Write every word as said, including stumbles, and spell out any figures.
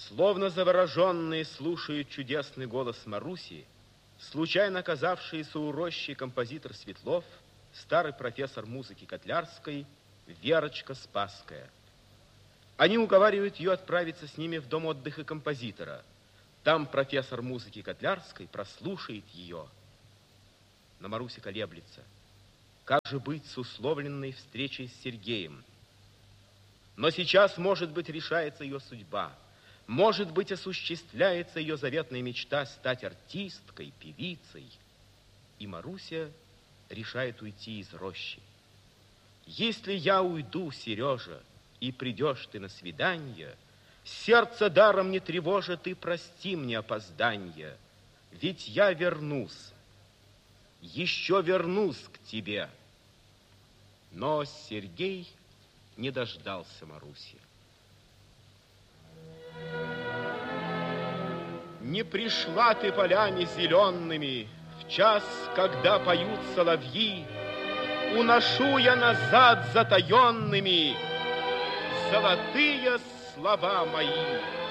Словно завороженные слушают чудесный голос Маруси, случайно оказавшийся у рощи композитор Светлов, старый профессор музыки Котлярской, Верочка Спасская. Они уговаривают ее отправиться с ними в дом отдыха композитора. Там профессор музыки Котлярской прослушает ее. Но Маруся колеблется. Как же быть с условленной встречей с Сергеем? Но сейчас, может быть, решается ее судьба. Может быть, осуществляется ее заветная мечта стать артисткой, певицей. И Маруся решает уйти из рощи. Если я уйду, Сережа, и придешь ты на свидание, сердце даром не тревожа, ты прости мне опозданье, ведь я вернусь, еще вернусь к тебе. Но Сергей не дождался Маруси. Не пришла ты полями зелеными в час, когда поют соловьи, уношу я назад затаенными золотые слова мои.